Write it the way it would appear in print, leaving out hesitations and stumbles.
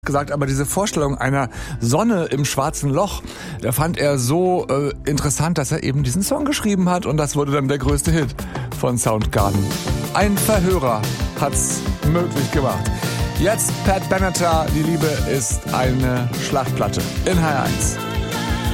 gesagt, aber diese Vorstellung einer Sonne im schwarzen Loch, der fand er so interessant, dass er eben diesen Song geschrieben hat und das wurde dann der größte Hit von Soundgarden. Ein Verhörer hat's möglich gemacht. Jetzt Pat Benatar, die Liebe ist eine Schlachtplatte in HR1.